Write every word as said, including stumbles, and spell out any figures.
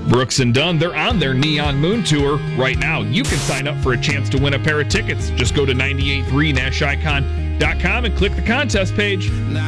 Brooks and Dunn, they're on their Neon Moon Tour right now. You can sign up for a chance to win a pair of tickets. Just go to nine eight three nash icon dot com and click the contest page.